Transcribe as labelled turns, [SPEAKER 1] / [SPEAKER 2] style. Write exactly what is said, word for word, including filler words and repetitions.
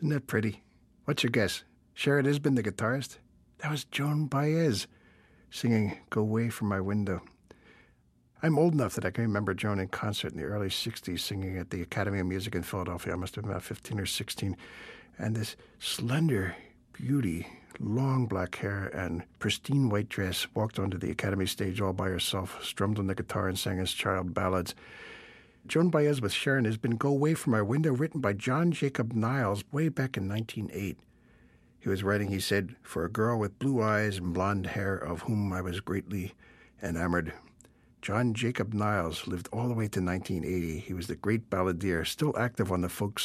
[SPEAKER 1] Isn't that pretty? What's your guess? Sharon Isbin, the guitarist? That was Joan Baez singing Go Away From My Window. I'm old enough that I can remember Joan in concert in the early sixties singing at the Academy of Music in Philadelphia. I must have been about fifteen or sixteen. And this slender beauty, long black hair and pristine white dress, walked onto the Academy stage all by herself, strummed on the guitar and sang his child ballads. Joan Baez with Sharon Isbin, Go Away From My Window, written by John Jacob Niles way back in nineteen oh eight. He was writing, he said, for a girl with blue eyes and blonde hair of whom I was greatly enamored. John Jacob Niles lived all the way to nineteen eighty. He was the great balladeer, still active on the folk